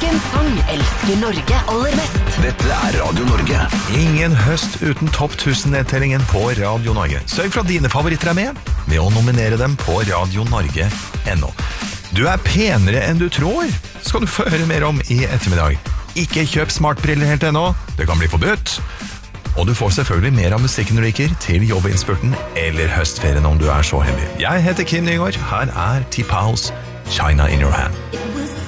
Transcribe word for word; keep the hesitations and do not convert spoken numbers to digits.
Hvilken sang elsker Norge aller mest? Dette er Radio Norge. Ingen høst uten topp tusen-nedtellingen på Radio Norge. Sørg for at dine favoritter er med, med å nominere dem på radio norge punktum no. Du er penere enn du tror, skal du få høre mer om i ettermiddag. Ikke kjøp smartbriller helt ennå, det kan bli forbudt. Og du får selvfølgelig mer av musikken du liker til jobbinnspurten eller høstferien om du er så heldig. Jeg heter Kim Nygaard, her er T-Pause, China in Your Hand.